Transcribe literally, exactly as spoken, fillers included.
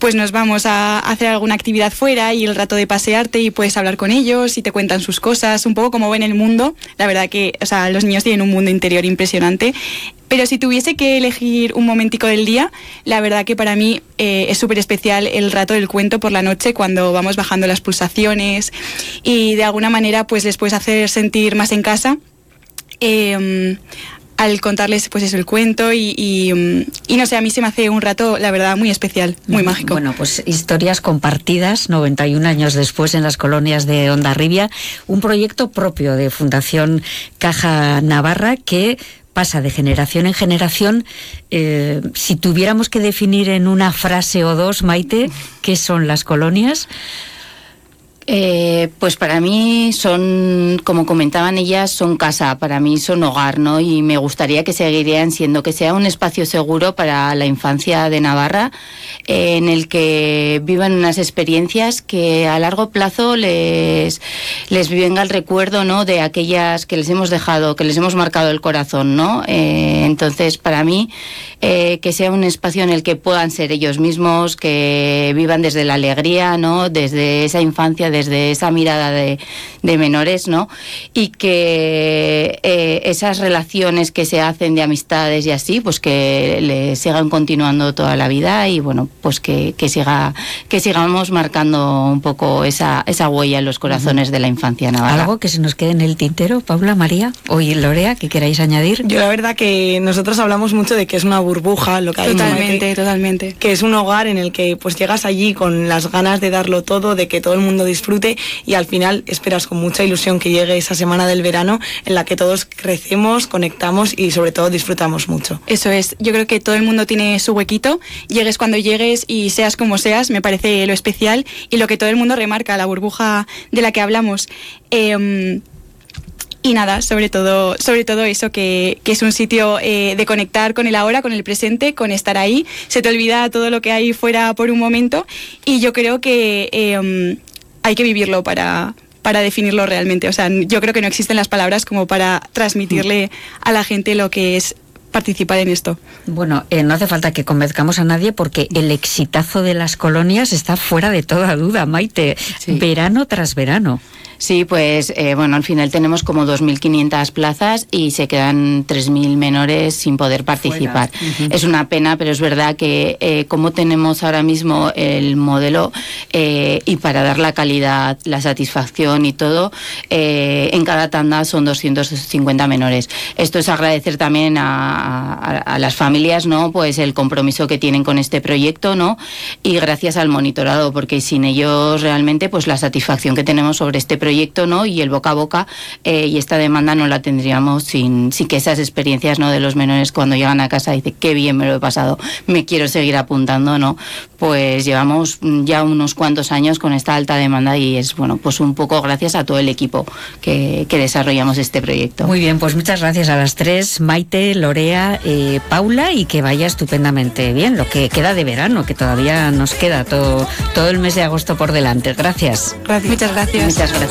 pues nos vamos a hacer alguna actividad fuera y el rato de pasearte y puedes hablar con ellos y te cuentan sus cosas, un poco como ven el mundo. La verdad que, o sea, los niños tienen un mundo interior impresionante. Pero si tuviese que elegir un momentico del día, la verdad que para mí eh, es súper especial el rato del cuento por la noche, cuando vamos bajando las pulsaciones y de alguna manera pues les puedes hacer sentir más en casa eh, al contarles pues eso, el cuento y, y, y no sé, a mí se me hace un rato, la verdad, muy especial, muy mm, mágico. Bueno, pues historias compartidas noventa y un años después en las colonias de Hondarribia, un proyecto propio de Fundación Caja Navarra que pasa de generación en generación. Eh, si tuviéramos que definir en una frase o dos, Maite, ¿qué son las colonias? Eh, pues para mí son, como comentaban ellas, son casa, para mí son hogar, ¿no? Y me gustaría que seguirían siendo, que sea un espacio seguro para la infancia de Navarra, eh, en el que vivan unas experiencias que a largo plazo les, les venga el recuerdo, ¿no? De aquellas que les hemos dejado, que les hemos marcado el corazón, ¿no? Eh, entonces, para mí, eh, que sea un espacio en el que puedan ser ellos mismos, que vivan desde la alegría, ¿no? Desde esa infancia, desde esa mirada de, de menores, ¿no? Y que eh, esas relaciones que se hacen de amistades y así, pues que le sigan continuando toda la vida y bueno, pues que, que siga que sigamos marcando un poco esa, esa huella en los corazones de la infancia navarra. ¿Algo que se nos quede en el tintero, Paula, María o Lorea, que queráis añadir? Yo la verdad que nosotros hablamos mucho de que es una burbuja, lo que hay Totalmente, que, totalmente. Que es un hogar en el que pues llegas allí con las ganas de darlo todo, de que todo el mundo disfrute y al final esperas con mucha ilusión que llegue esa semana del verano en la que todos crecemos, conectamos y sobre todo disfrutamos mucho. Eso es, yo creo que todo el mundo tiene su huequito, llegues cuando llegues y seas como seas, me parece lo especial y lo que todo el mundo remarca, la burbuja de la que hablamos. Eh, Y nada, sobre todo, sobre todo eso, que, que es un sitio eh, de conectar con el ahora, con el presente, con estar ahí. Se te olvida todo lo que hay fuera por un momento y yo creo que eh, hay que vivirlo para, para definirlo realmente. O sea, yo creo que no existen las palabras como para transmitirle a la gente lo que es participar en esto. Bueno, eh, no hace falta que convenzcamos a nadie porque el exitazo de las colonias está fuera de toda duda, Maite. Sí. Verano tras verano. Sí, pues eh, bueno, al final tenemos como dos mil quinientas plazas y se quedan tres mil menores sin poder participar. Uh-huh. Es una pena, pero es verdad que eh, como tenemos ahora mismo el modelo eh, y para dar la calidad, la satisfacción y todo, eh, en cada tanda son doscientos cincuenta menores. Esto es agradecer también a, a, a las familias, ¿no? Pues el compromiso que tienen con este proyecto, ¿no? Y gracias al monitorado, porque sin ellos realmente pues la satisfacción que tenemos sobre este proyecto proyecto, ¿no? Y el boca a boca eh, y esta demanda no la tendríamos sin, sin que esas experiencias, ¿no? De los menores cuando llegan a casa y dicen qué bien me lo he pasado, me quiero seguir apuntando, ¿no? Pues llevamos ya unos cuantos años con esta alta demanda y es, bueno, pues un poco gracias a todo el equipo que, que desarrollamos este proyecto. Muy bien, pues muchas gracias a las tres, Maite, Lorea, eh, Paula, y que vaya estupendamente bien lo que queda de verano, que todavía nos queda todo, todo el mes de agosto por delante. Gracias. Gracias. Muchas gracias. Muchas gracias.